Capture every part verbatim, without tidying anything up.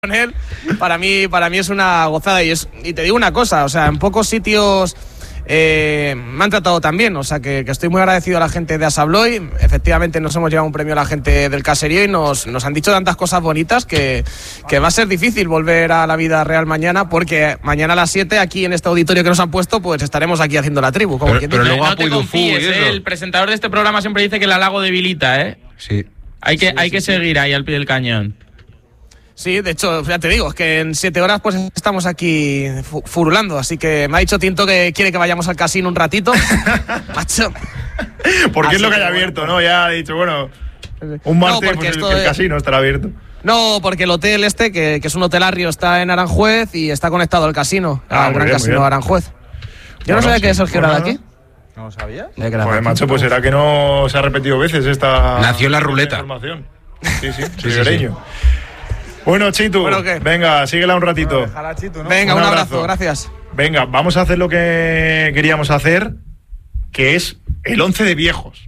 con él, para mí, para mí es una gozada y, es, y te digo una cosa, o sea, en pocos sitios eh, me han tratado tan bien, o sea, que, que estoy muy agradecido a la gente de Asabloy. Efectivamente nos hemos llevado un premio a la gente del caserío y nos, nos han dicho tantas cosas bonitas que, que va a ser difícil volver a la vida real mañana, porque mañana a las siete aquí en este auditorio que nos han puesto, pues estaremos aquí haciendo la tribu. Como pero, pero luego no te confíes, ¿eh? El presentador de este programa siempre dice que el halago debilita, ¿eh? Sí. Hay que, sí, hay sí, que sí. seguir ahí al pie del cañón. Sí, de hecho, ya te digo, es que en siete horas pues estamos aquí fu- furulando, así que me ha dicho Tinto que quiere que vayamos al casino un ratito. Macho. Porque Así es lo que que haya bueno, abierto, ¿no? Ya ha dicho, bueno, un martes No, porque pues el, esto que el es- casino estará abierto. No, porque el hotel este, que, que es un hotel Arrio, está en Aranjuez y está conectado al casino, Ah, al muy gran bien, muy casino bien. de Aranjuez. Yo Bueno, no sabía sí, que Sergio era de bueno, aquí. ¿No lo sabías? Ya que era de Joder, aquí. macho, pues será que no se ha repetido veces esta... Nació en la esta ruleta. información. Sí, sí, sí, ribereño. Bueno, Chitu, Bueno, ¿qué? venga, síguela un ratito. Jalachito, ¿no? Venga, Un un, abrazo. abrazo, gracias. Venga, vamos a hacer lo que queríamos hacer, que es el once de viejos.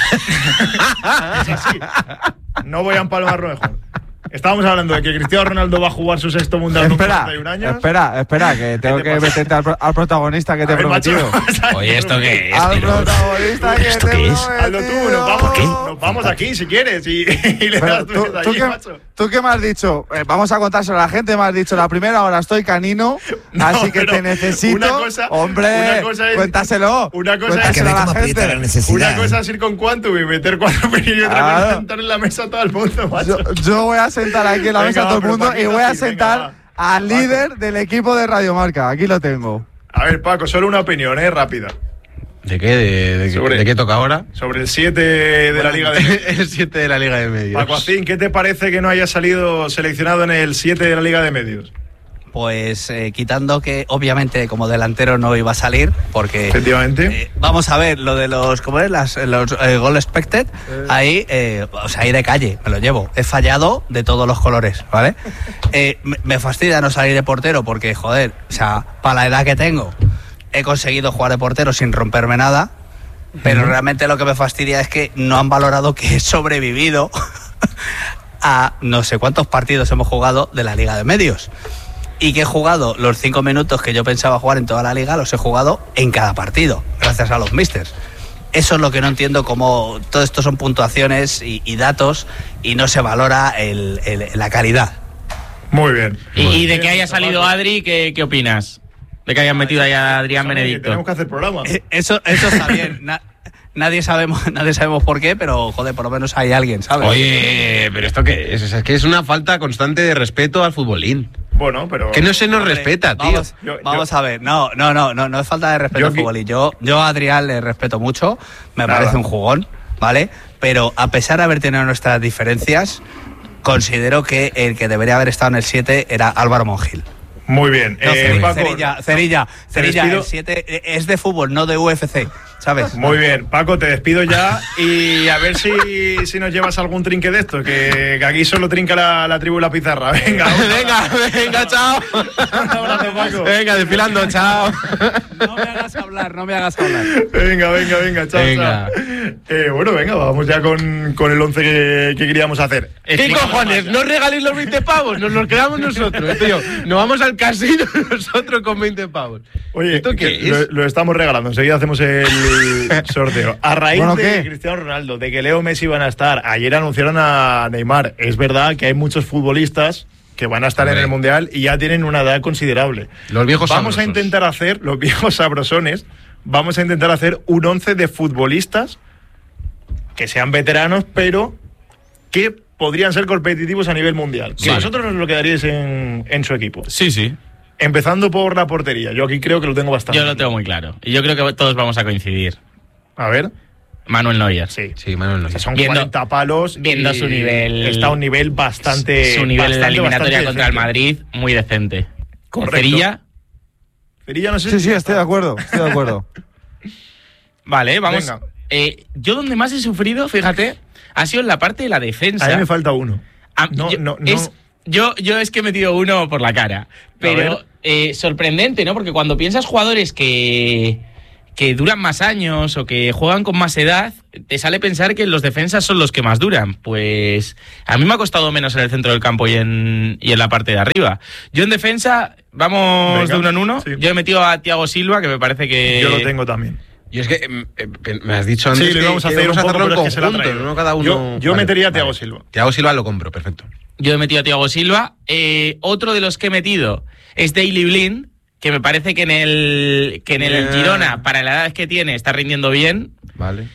Sí, sí. No voy a empalmarlo mejor. Estábamos hablando de que Cristiano Ronaldo va a jugar su sexto mundial con Espera, cuarenta y un años. espera, espera, que tengo te que pasa? meterte al, pro- al protagonista que te A he ver, macho, prometido. vamos a- Oye, ¿esto qué es? Al Pero- protagonista que ¿Esto te qué he es? Hazlo tú, prometido. nos vamos, nos vamos aquí si quieres y, y le Pero das tú, tú, desde tú allí, qué, macho. tú qué me has dicho, Eh, vamos a contárselo a la gente, me has dicho la primera hora estoy canino, No, así que pero te necesito. una cosa- Hombre, una cosa es- cuéntaselo. una cosa es- cuéntaselo Que a ve la cómo aprieta la gente. necesidad. Una cosa es ir con Quantum y meter cuatro perillos y otra Claro. cosa es sentar en la mesa a todo el mundo, macho. Yo, yo voy a sentar aquí en la Venga, mesa a todo el pero mundo Paquito, y voy a sí, venga, sentar va. al Paco. líder del equipo de Radiomarca. Aquí lo tengo. A ver, Paco, solo una opinión, ¿eh? Rápida. ¿De qué? ¿De, de, Sobre- de qué toca ahora? Sobre el siete de la Liga de Medios. El siete de la Liga de Medios. Paco Acín, ¿qué te parece que no haya salido seleccionado en el siete de la Liga de Medios? Pues eh, quitando que obviamente como delantero no iba a salir, porque Efectivamente. eh, vamos a ver lo de los ¿cómo es? Las, los eh, goal expected, ahí, eh, o sea, ahí de calle, me lo llevo. He fallado de todos los colores, ¿vale? Eh, me, me fastidia no salir de portero porque, joder, o sea, para la edad que tengo, he conseguido jugar de portero sin romperme nada, pero realmente lo que me fastidia es que no han valorado que he sobrevivido a no sé cuántos partidos hemos jugado de la Liga de Medios. Y que he jugado los cinco minutos que yo pensaba jugar en toda la liga, los he jugado en cada partido, gracias a los misters. Eso es lo que no entiendo, cómo todo esto son puntuaciones y, y datos y no se valora el, el- la calidad. Muy bien. Y, Muy y de bien, que haya Paco. salido Adri, ¿qué, qué opinas? De que hayan metido ahí a Adrián Sabe que Benedicto. Tenemos que hacer programa. Eh, Eso, eso está bien. Na- nadie, sabemos, nadie sabemos por qué, pero joder, por lo menos hay alguien, ¿sabes? Oye, pero ¿esto qué es? Es que es una falta constante de respeto al futbolín. Bueno, pero... Que no se nos Hombre, respeta, tío. Vamos, Yo- yo- vamos a ver, no, no, no, no, no es falta de respeto Yo al aquí- fútbol. Y yo, yo a Adrián le respeto mucho, me Nada. parece un jugón, ¿vale? Pero a pesar de haber tenido nuestras diferencias, considero que el que debería haber estado en el siete era Álvaro Monjil. Muy bien. No, Eh, Cerilla, Paco, Cerilla, Cerilla, Cerilla, despido. el siete es de fútbol, no de U F C, ¿sabes? Muy bien, Paco, te despido ya y a ver si, si nos llevas algún trinque de esto, que, que aquí solo trinca la, la tribu y la pizarra. Venga, Venga, venga, chao. un abrazo, Paco. Venga, desfilando, chao. No me hagas hablar, no me hagas hablar. Venga, venga, venga, chao, Venga. chao. Eh, bueno, venga, vamos ya con, con el once que, que queríamos hacer. ¿Qué Explícanos cojones? más. No regaléis los veinte pavos, nos los quedamos nosotros, tío. Nos vamos al casino nosotros con veinte pavos. Oye, ¿Esto qué que es? Lo, lo estamos regalando, enseguida hacemos el sorteo. A raíz Bueno, de ¿qué? Cristiano Ronaldo, de que Leo Messi van a estar, ayer anunciaron a Neymar. Es verdad que hay muchos futbolistas que van a estar Hombre. en el Mundial y ya tienen una edad considerable. Los viejos Vamos a sabrosos. intentar hacer, los viejos sabrosones, vamos a intentar hacer un once de futbolistas que sean veteranos, pero que podrían ser competitivos a nivel mundial. Que Vale. vosotros nos lo quedaríais en, en su equipo. Sí, sí. Empezando por la portería. Yo aquí creo que lo tengo bastante. Yo lo tengo muy claro. Y yo creo que todos vamos a coincidir. A ver. Manuel Neuer. Sí. Sí, Manuel, no Que sé. son Viendo- cuarenta palos. viendo y su nivel- Está a un nivel bastante. Su nivel en la bastante, eliminatoria bastante contra el decente. Madrid, muy decente. Correcto. Cerilla, Cerilla, no sé Sí, si sí, está- estoy de acuerdo, estoy de acuerdo. vale, vamos. Venga. Eh, yo donde más he sufrido, fíjate, ha sido en la parte de la defensa. A mí me falta uno. Ah, No, yo, no, no. es- yo, yo es que he metido uno por la cara. Pero ver. eh, sorprendente, ¿no? Porque cuando piensas jugadores que, que duran más años o que juegan con más edad, te sale pensar que los defensas son los que más duran. Pues a mí me ha costado menos en el centro del campo y en, y en la parte de arriba. Yo en defensa, vamos Venga, de uno en uno. sí. Yo he metido a Thiago Silva, que me parece que... Yo lo tengo también. Y es que eh, eh, me has dicho antes Sí, lo que íbamos a que hacer un íbamos poco, hacerlo pero en es que se lo ha conjunto, traído. no cada uno. Yo, yo Vale, metería a vale. Thiago Silva. Thiago Silva lo compro, perfecto. Yo he metido a Thiago Silva. Eh, otro de los que he metido es Daley Blind, que me parece que en el que en el Yeah. Girona, para la edad que tiene, está rindiendo bien. Vale.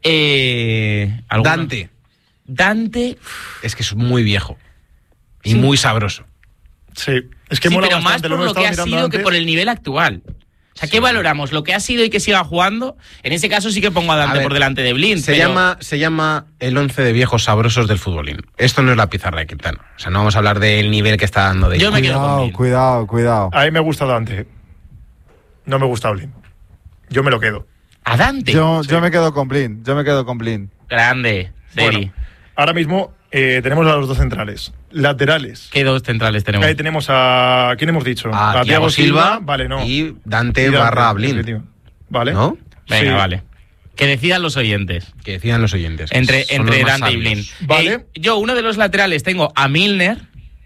Eh, ¿alguno? Dante. Dante, Es que es muy viejo. Y Sí. muy sabroso. Sí, es que sí, mola pero más bastante. por hemos lo que ha estado sido mirando que antes. por el nivel actual. O sea, ¿qué Sí. valoramos? ¿Lo que ha sido y que siga jugando? En ese caso sí que pongo a Dante A ver, por delante de Blind. Se pero- llama, se llama el once de viejos sabrosos del futbolín. Esto no es la pizarra de Quintana. O sea, no vamos a hablar del nivel que está dando de Yo me quedo con Cuidado, Blind. cuidado, cuidado. A mí me gusta Dante. No me gusta Blin. Yo me lo quedo. A Dante. Yo, yo me quedo con Blin. Yo me quedo con Blin. Grande. Seri. Bueno, ahora mismo eh, tenemos a los dos centrales. Laterales. ¿Qué dos centrales tenemos? Ahí tenemos a... ¿Quién hemos dicho? a Thiago Silva, Vale, no. y Dante Y Dante, barra Blin. efectivamente. Vale. ¿No? Venga, Sí. vale. Que decidan los oyentes. Que decían los oyentes. que Entre, son entre los más Dante y sabios. Blind. Vale. Eh, yo, uno de los laterales, tengo a Milner,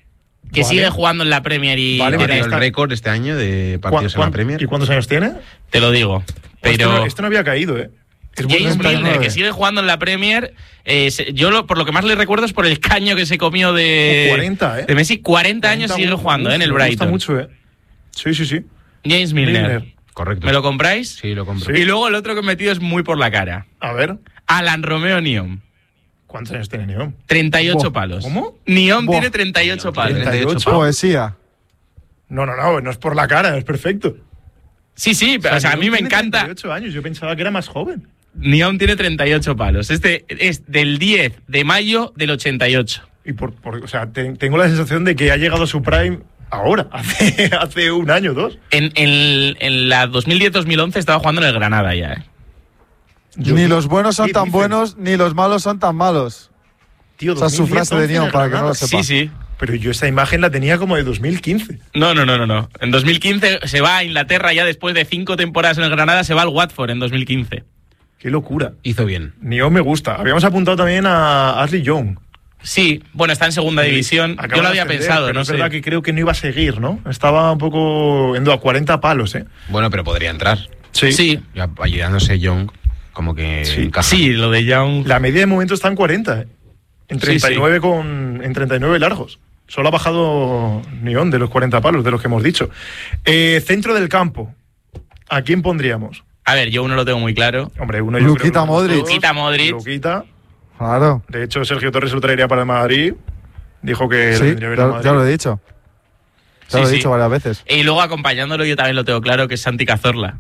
que Vale. sigue jugando en la Premier y Vale, Ha tiene- batido el está- récord este año de ¿Cuán- partidos en cuán- la Premier. ¿Y cuántos años tiene? te lo digo. Este Pero no, este no había caído, ¿eh? Es buen James central. Milner, que sigue jugando en la Premier, eh, se- yo lo, por lo que más le recuerdo es por el caño que se comió de, cuarenta, ¿eh? de Messi. cuarenta años sigue Uf, jugando uf, eh, en el me gusta Brighton. mucho, ¿eh? Sí, sí, sí. James Milner. Correcto. ¿Me lo compráis? Sí, lo compro. Sí. Y luego el otro que he metido es muy por la cara. A ver, Alan Romeo Niom. ¿cuántos años tiene Neon? treinta y ocho Buah, palos. ¿cómo? Niom Buah. tiene treinta y ocho palos. treinta y ocho. Poesía. No, no, no, no es por la cara, es perfecto. Sí, sí, pero o sea, a Neon mí me tiene encanta. treinta y ocho años, yo pensaba que era más joven. Niom tiene treinta y ocho palos. Este es del diez de mayo del ochenta y ocho. Y por, por- o sea, te- tengo la sensación de que ha llegado a su prime ahora, hace, hace un año o dos. En, en, en la dos mil diez dos mil once estaba jugando en el Granada ya, ¿eh? Yo- Ni los buenos son ¿Qué tan dices? buenos, ni los malos son tan malos. Tío, Esa es su dos mil diez, frase de once en Neon, el para que no lo Granada. sepa. Sí, sí. Pero yo esta imagen la tenía como de dos mil quince. No, no, no, no, no. En dos mil quince se va a Inglaterra ya después de cinco temporadas en el Granada, se va al Watford en dos mil quince. Qué locura. Hizo bien. Neon me gusta. Habíamos apuntado también a Ashley Young. Sí, bueno, está en segunda división. Acaba Yo lo de había ascender, pensado, pero no es sé. verdad que creo que no iba a seguir, ¿no? Estaba un poco yendo a cuarenta palos, ¿eh? Bueno, pero podría entrar. Sí, Ya ayudándose Young, como que Sí. encaja. sí, lo de Young. La media de momento está en cuarenta, ¿eh? En Sí, treinta y nueve con en treinta y nueve largos. Solo ha bajado Neon de los cuarenta palos, de los que hemos dicho. Eh, centro del campo. ¿A quién pondríamos? A ver, yo uno lo tengo muy claro. Hombre, uno yo Luquita creo que Modric. todos. Luquita Modric. Luquita. Claro. De hecho, Sergio Torres lo traería para el Madrid. Dijo que lo Sí, tendría que ver en ya, Madrid. ya lo he dicho. Ya Sí, lo he sí. dicho varias veces. Y luego acompañándolo yo también lo tengo claro, que es Santi Cazorla.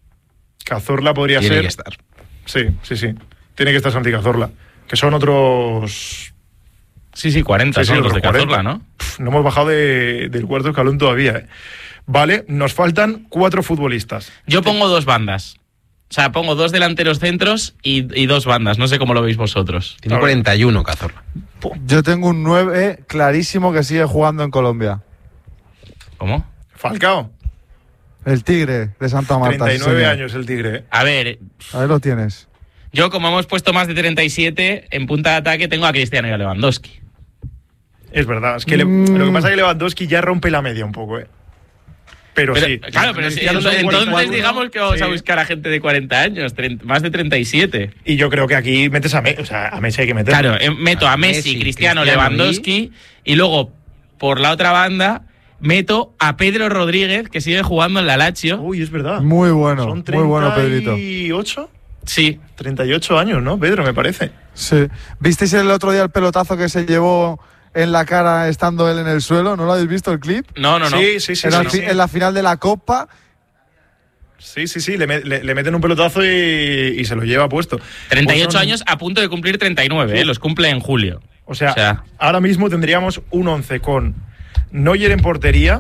Cazorla podría Tiene ser. que estar. Sí, sí, sí. Tiene que estar Santi Cazorla. Que son otros. Sí, sí, cuarenta Sí, sí, son los de otros Cazorla, cuarenta. ¿no? Pff, no hemos bajado de- del cuarto escalón todavía. ¿eh? Vale, nos faltan cuatro futbolistas. Yo pongo dos bandas. O sea, pongo dos delanteros centros y, y dos bandas. No sé cómo lo veis vosotros. Tiene A ver. cuarenta y uno, Cazorla. Yo tengo un nueve clarísimo que sigue jugando en Colombia. ¿Cómo? Falcao, El Tigre de Santa Marta. treinta y sí, nueve señor. años el Tigre. ¿eh? A ver, Ahí lo tienes. yo como hemos puesto más de treinta y siete, en punta de ataque tengo a Cristiano y a Lewandowski. Es verdad. Es que le- Mm. lo que pasa es que Lewandowski ya rompe la media un poco, ¿eh? Pero, Pero, sí. claro, pero si- Cristiano entonces, son cuarenta y entonces uno. digamos que vamos Sí. a buscar a gente de cuarenta años, treinta más de treinta y siete. Y yo creo que aquí metes a Messi. O sea, a Messi hay que meter. Claro, eh, meto a A Messi, Messi, Cristiano, Cristiano Lewandowski y... luego, por la otra banda, meto a Pedro Rodríguez, que sigue jugando en la Lazio. Uy, es verdad. Muy bueno, Son muy bueno, Pedrito. treinta y ocho, Sí, treinta y ocho años, ¿no, Pedro? Me parece. Sí. ¿Visteis el otro día el pelotazo que se llevó en la cara estando él en el suelo? ¿No lo habéis visto el clip? no, no, no. Sí, sí, sí. en, la, sí, fi- sí. en la final de la Copa. Sí, sí, sí, le, me- le- le meten un pelotazo y, y se lo lleva puesto. treinta y ocho Pues son- años a punto de cumplir treinta y nueve, eh, los cumple en julio. O sea, O sea- ahora mismo tendríamos un once con Neuer en portería,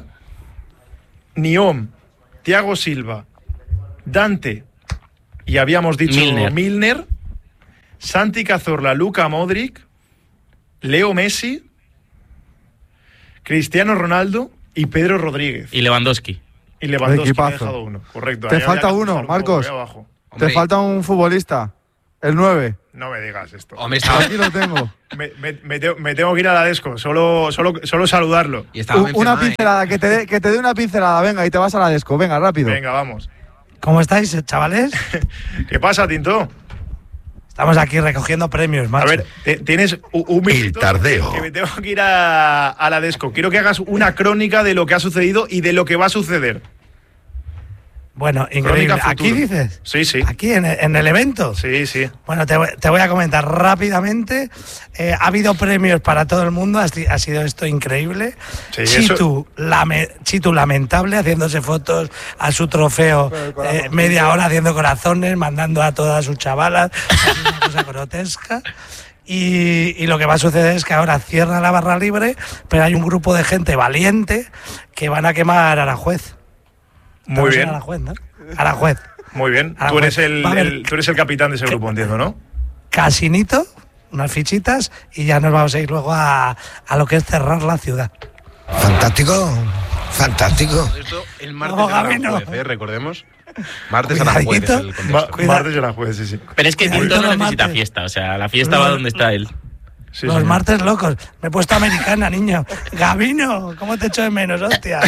Niom, Thiago Silva, Dante y habíamos dicho Milner. Milner, Santi Cazorla, Luka Modric, Leo Messi, Cristiano Ronaldo y Pedro Rodríguez. Y Lewandowski. Y Lewandowski me ha Equipazo. dejado uno. Correcto. Te ahí falta habría que uno, empujar un Marcos. poco, ahí abajo. Hombre, Te falta un futbolista. El nueve. No me digas esto. Hombre, estaba, Aquí lo tengo. Me, me- me tengo, me tengo que ir a la Desco, solo, solo, solo saludarlo. y estaba U- una Benzema, ¿eh? pincelada, que te dé que te dé una pincelada. Venga, y te vas a la Desco. Venga, rápido. Venga, vamos. ¿Cómo estáis, chavales? ¿Qué pasa, Tinto? Estamos aquí recogiendo premios, macho. A ver, te- tienes u- un minuto tardeo. que me tengo que ir a, a la Desco. Quiero que hagas una crónica de lo que ha sucedido y de lo que va a suceder. Bueno, Crónica increíble. futuro. ¿Aquí dices? Sí, sí. ¿Aquí en, en el evento? Sí, sí. Bueno, te, voy- te voy a comentar rápidamente. Eh, ha habido premios para todo el mundo, ha, si- ha sido esto increíble. Sí, Chitu, lame- Chitu lamentable, haciéndose fotos a su trofeo, eh, media hora haciendo corazones, mandando a todas sus chavalas, es una cosa grotesca. Y, y lo que va a suceder es que ahora cierra la barra libre, pero hay un grupo de gente valiente que van a quemar a Aranjuez. Muy Estamos en bien. Aranjuez, ¿no? Aranjuez. Muy bien. Ahora, Tú eres pues, el, va a haber- el- tú eres el capitán de ese grupo, entiendo, ¿no? Casinito, unas fichitas y ya nos vamos a ir luego a, a lo que es cerrar la ciudad. Fantástico, fantástico. Esto el martes No, en Gaby, no. Aranjuez, ¿eh? Recordemos. Martes en Aranjuez es Cuidadito. el contexto. Ma- Cuidado. martes de la juez, sí, sí. Pero es que Cuidadito Tinto no los necesita martes. fiesta, o sea, la fiesta va donde está él. Sí, Los señor. martes locos. Me he puesto americana, niño. Gabino, ¿cómo te echo de menos, hostia?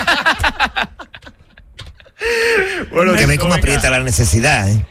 Bueno, Que ve Tinto, cómo venga. aprieta la necesidad, ¿eh?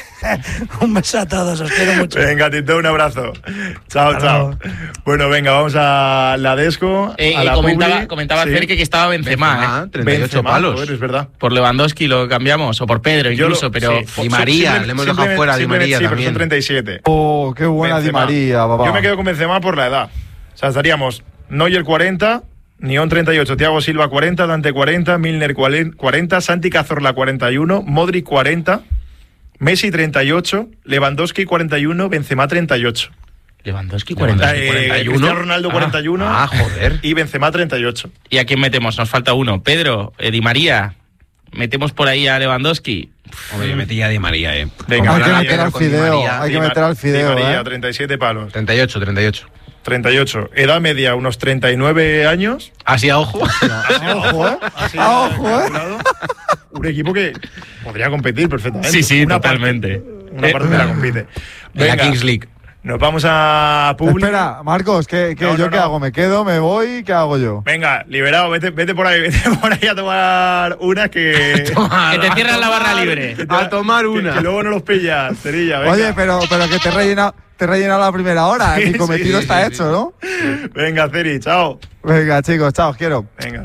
Un beso a todos, os quiero mucho. Venga, Tinto, un abrazo. Chao, Hasta chao. luego. Bueno, venga, vamos a la Desco. Eh, a y la comentaba, Publi. comentaba Sí. Cerque que estaba Benzema, Benzema, ¿eh? treinta y ocho Benzema, palos. joder, es verdad. Por Lewandowski lo cambiamos, o por Pedro Yo lo- incluso, pero sí, Di son- María, simple- le hemos dejado simplemente- fuera a Di simplemente María sí, pero también. son treinta y siete. Oh, qué buena Di Benzema. María, papá. Yo me quedo con Benzema por la edad. O sea, estaríamos Neuer cuarenta, Nión treinta y ocho, Thiago Silva cuarenta, Dante cuarenta, Milner cuarenta, Santi Cazorla cuarenta y uno, Modric cuarenta, Messi treinta y ocho, Lewandowski cuarenta y uno, Benzema treinta y ocho. Lewandowski cuarenta cuarenta. Eh, cuarenta y uno. Cristiano Ronaldo Ah. cuarenta y uno Ah, joder. y Benzema treinta y ocho. ¿Y a quién metemos? Nos falta uno. Pedro, eh, Di María. Metemos por ahí a Lewandowski. Hombre, yo metí a Di María, eh. Venga, hay que ahora meter ya al con Di fideo, María. hay que Di Ma- meter al Di fideo, María, ¿eh? treinta y siete palos. treinta y ocho, treinta y ocho. treinta y ocho. Edad media, unos treinta y nueve años. Así a ojo. Ojo, ¿eh? Así Ah, ojo, ¿eh? calculado. Un equipo que podría competir perfectamente. Sí, sí, Una totalmente. Parte, una parte de la compite. En la Venga, Kings League. nos vamos a Publi. Espera, Marcos, ¿qué, qué- No, ¿yo no, qué no. hago? ¿Me quedo? ¿Me voy? ¿Qué hago yo? Venga, liberado, vete, vete por ahí, vete por ahí a tomar una que. Que te cierran la barra libre. que te- A tomar que- una. Que, luego no los pillas, Cerilla. Venga. Oye, pero, pero que te rellena, te rellena la primera hora. Sí, Mi cometido sí, está sí, hecho, ¿no? Venga, Ceri, chao. Venga, chicos, chao, os quiero. Venga.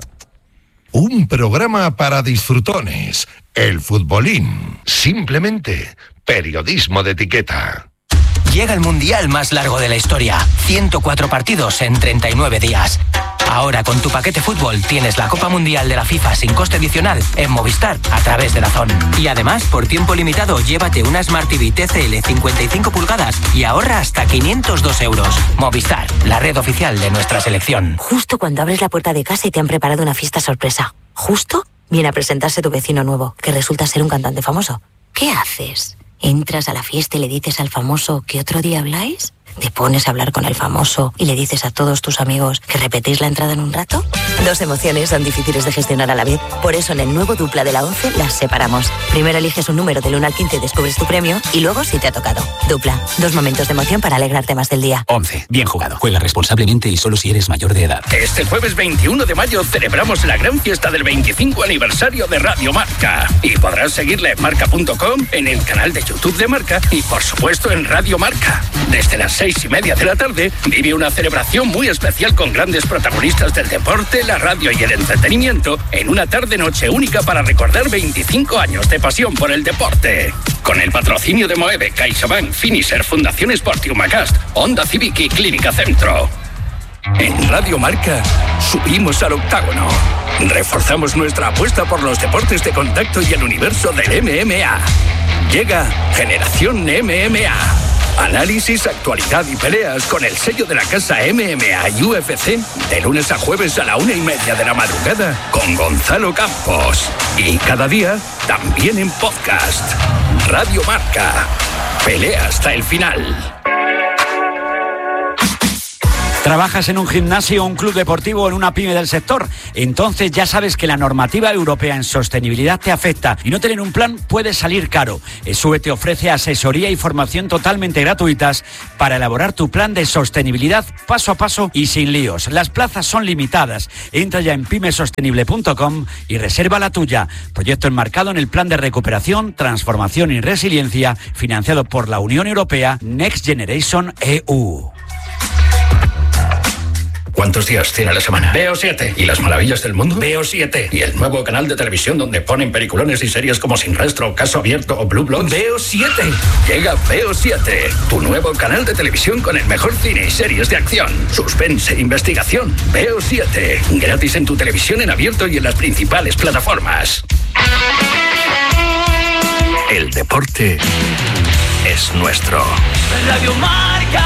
Un programa para disfrutones. El futbolín. Simplemente periodismo de etiqueta. Llega el mundial más largo de la historia. ciento cuatro partidos en treinta y nueve días. Ahora con tu paquete fútbol tienes la Copa Mundial de la FIFA sin coste adicional en Movistar a través de DAZN. Y además, por tiempo limitado, llévate una Smart T V T C L cincuenta y cinco pulgadas y ahorra hasta quinientos dos euros. Movistar, la red oficial de nuestra selección. Justo cuando abres la puerta de casa y te han preparado una fiesta sorpresa. Justo viene a presentarse tu vecino nuevo, que resulta ser un cantante famoso. ¿Qué haces? ¿Entras a la fiesta y le dices al famoso que otro día habláis? ¿Te pones a hablar con el famoso y le dices a todos tus amigos que repetís la entrada en un rato? Dos emociones son difíciles de gestionar a la vez. Por eso en el nuevo Dupla de la once las separamos. Primero eliges un número del uno al quince y descubres tu premio y luego si te ha tocado. Dupla, dos momentos de emoción para alegrarte más del día. once. Bien jugado. Juega responsablemente y solo si eres mayor de edad. Este jueves veintiuno de mayo celebramos la gran fiesta del veinticinco aniversario de Radio Marca. Y podrás seguirla en marca punto com, en el canal de YouTube de Marca y por supuesto en Radio Marca. Desde las seis y media de la tarde vive una celebración muy especial con grandes protagonistas del deporte, la radio y el entretenimiento en una tarde-noche única para recordar veinticinco años de pasión por el deporte. Con el patrocinio de Moeve, CaixaBank, Finisher, Fundación Sport y Humacast, Honda Civic y Clínica Centro. En Radio Marca subimos al octágono. Reforzamos nuestra apuesta por los deportes de contacto y el universo del M M A. Llega Generación M M A. Análisis, actualidad y peleas con el sello de la casa M M A y U F C de lunes a jueves a la una y media de la madrugada con Gonzalo Campos. Y cada día también en podcast. Radio Marca. Pelea hasta el final. ¿Trabajas en un gimnasio, un club deportivo o en una pyme del sector? Entonces ya sabes que la normativa europea en sostenibilidad te afecta y no tener un plan puede salir caro. ESUE te ofrece asesoría y formación totalmente gratuitas para elaborar tu plan de sostenibilidad paso a paso y sin líos. Las plazas son limitadas. Entra ya en pyme sostenible punto com y reserva la tuya. Proyecto enmarcado en el Plan de Recuperación, Transformación y Resiliencia financiado por la Unión Europea Next Generation E U. ¿Cuántos días tiene la semana? Veo siete. ¿Y las maravillas del mundo? Veo siete. ¿Y el nuevo canal de televisión donde ponen peliculones y series como Sin Rastro, Caso Abierto o Blue Bloods? Veo siete. Llega Veo siete, tu nuevo canal de televisión con el mejor cine y series de acción, suspense e investigación. Veo siete. Gratis en tu televisión en abierto y en las principales plataformas. El deporte es nuestro. Radio Marca.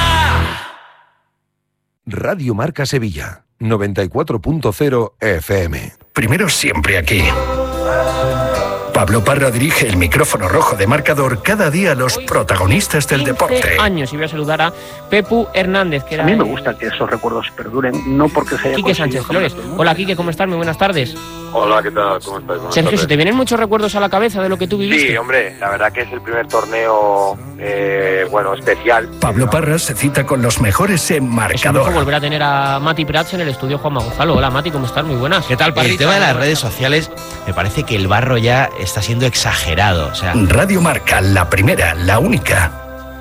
Radio Marca Sevilla, noventa y cuatro punto cero F M. Primero siempre aquí. Pablo Parra dirige el micrófono rojo de Marcador cada día a los protagonistas del deporte. Años y voy a saludar a Pepu Hernández, que era... A mí me gusta que esos recuerdos perduren, no porque se haya Quique Sánchez Flores. Hola, Quique, ¿cómo estás? Muy buenas tardes. Hola, ¿qué tal? ¿Cómo estás? Buenas Sergio, tardes. ¿se te vienen muchos recuerdos a la cabeza de lo que tú viviste? Sí, hombre, la verdad que es el primer torneo, eh, bueno, especial. Pablo Parra se cita con los mejores en Marcador. Es un volver a tener a Mati Prats en el estudio Juanma Gonzalo. Hola, Mati, ¿cómo estás? Muy buenas. ¿Qué tal, Parrita? El tema de las redes sociales, me parece que el barro ya está siendo exagerado. O sea... Radio Marca, la primera, la única.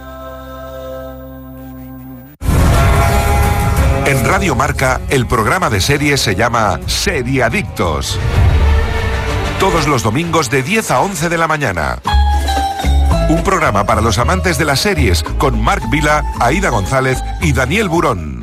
En Radio Marca, el programa de series se llama Seriadictos. Todos los domingos de diez a once de la mañana. Un programa para los amantes de las series con Marc Vila, Aida González y Daniel Burón.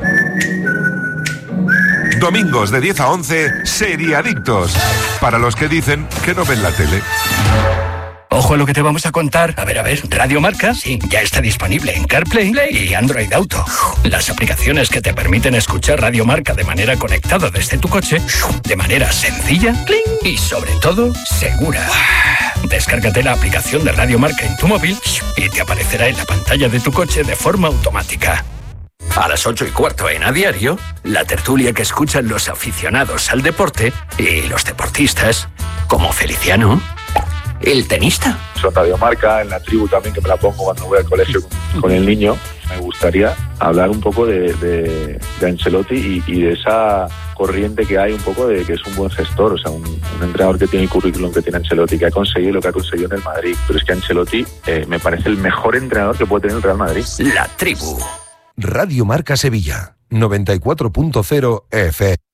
Domingos de diez a once, Seriadictos. Para los que dicen que no ven la tele. Ojo a lo que te vamos a contar. A ver, a ver, Radio Marca, sí, ya está disponible en CarPlay y Android Auto. Las aplicaciones que te permiten escuchar Radio Marca de manera conectada desde tu coche, de manera sencilla y sobre todo segura. Descárgate la aplicación de Radio Marca en tu móvil y te aparecerá en la pantalla de tu coche de forma automática. A las ocho y cuarto en A Diario, la tertulia que escuchan los aficionados al deporte y los deportistas, como Feliciano, el tenista. Son Radio Marca, en la tribu también, que me la pongo cuando voy al colegio con, con el niño. Me gustaría hablar un poco de, de, de Ancelotti y, y de esa corriente que hay un poco de que es un buen gestor, o sea, un, un entrenador que tiene el currículum que tiene Ancelotti, que ha conseguido lo que ha conseguido en el Madrid. Pero es que Ancelotti eh, me parece el mejor entrenador que puede tener el Real Madrid. La tribu. Radio Marca Sevilla, noventa y cuatro punto cero F M.